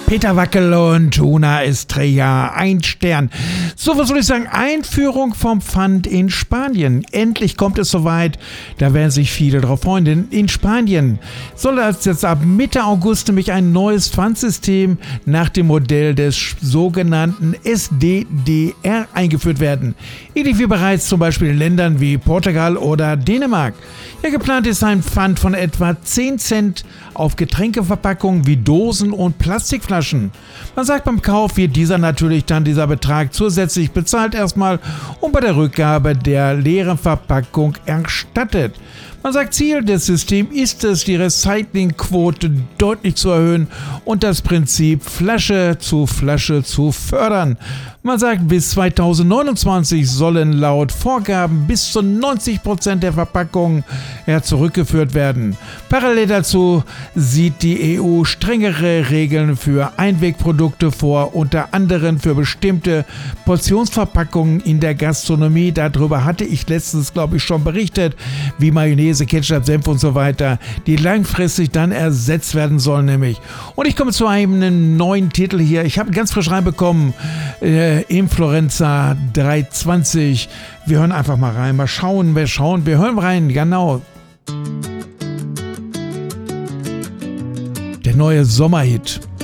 Peter Wackel und Una Estrella, ein Stern. So, was soll ich sagen? Einführung vom Pfand in Spanien. Endlich kommt es soweit. Da werden sich viele drauf freuen. Denn in Spanien soll jetzt ab Mitte August nämlich ein neues Pfandsystem nach dem Modell des sogenannten SDDR eingeführt werden. Ähnlich wie bereits zum Beispiel in Ländern wie Portugal oder Dänemark. Ja, geplant ist ein Pfand von etwa 10 Cent auf Getränkeverpackungen wie Dosen und Plastikflaschen. Man sagt, beim Kauf wird dieser Betrag zusätzlich bezahlt erstmal und bei der Rückgabe der leeren Verpackung erstattet. Man sagt, Ziel des Systems ist es, die Recyclingquote deutlich zu erhöhen und das Prinzip Flasche zu fördern. Man sagt, bis 2029 sollen laut Vorgaben bis zu 90% der Verpackungen zurückgeführt werden. Parallel dazu sieht die EU strengere Regeln für Einwegprodukte vor, unter anderem für bestimmte Portionsverpackungen in der Gastronomie. Darüber hatte ich letztens, glaube ich, schon berichtet, wie Mayonnaise, Ketchup, Senf und so weiter, die langfristig dann ersetzt werden sollen nämlich. Und ich komme zu einem neuen Titel hier. Ich habe ganz frisch reinbekommen, Influenza 320. Wir hören einfach mal rein. Wir hören rein, genau. Der neue Sommerhit.